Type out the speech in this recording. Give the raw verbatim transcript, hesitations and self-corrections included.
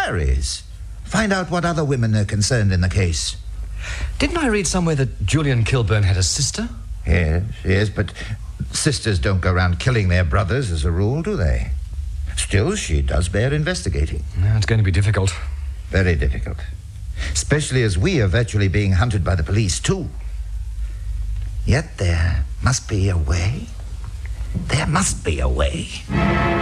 diaries. Find out what other women are concerned in the case. Didn't I read somewhere that Julian Kilburn had a sister? Yes, yes, but sisters don't go around killing their brothers as a rule, do they? Still, she does bear investigating. No, it's going to be difficult. Very difficult. Especially as we are virtually being hunted by the police, too. Yet there must be a way. There must be a way.